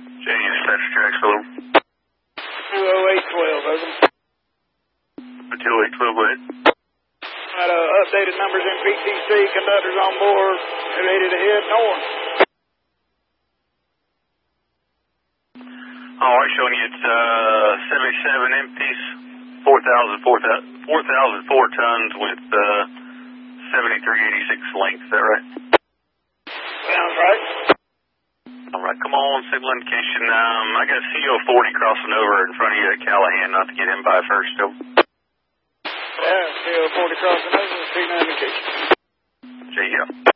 Genius, that's tracks, hello. 20812, over. 20812, go ahead. Got updated numbers in PTC, conductors on board, ready to head north. Alright, showing you it's 77 empties, 4,004 tons with 7386 length, is that right? Sounds right. Alright, come on, signal indication. I got CO40 crossing over in front of you at Callahan, not to get him by first, still. Yeah, CO40 crossing over, signal indication. See ya.